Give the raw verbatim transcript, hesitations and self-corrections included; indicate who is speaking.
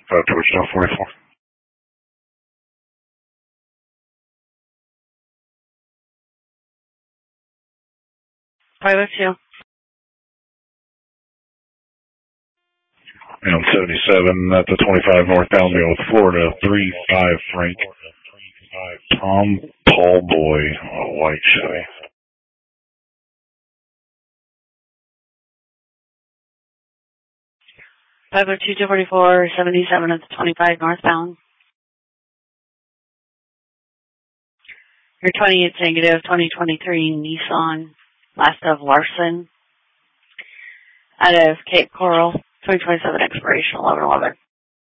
Speaker 1: Uh, Georgetown forty-four.
Speaker 2: five oh two.
Speaker 1: And seventy-seven at the twenty-five northbound, go with Florida, three five Frank. Tom Paul Boy, a white Chevy.
Speaker 2: five oh two, two forty-four, seventy-seven at the twenty-five northbound. Your twenty-eight negative, twenty twenty-three Nissan, last of Larson, out of Cape Coral, twenty twenty-seven expiration eleven eleven.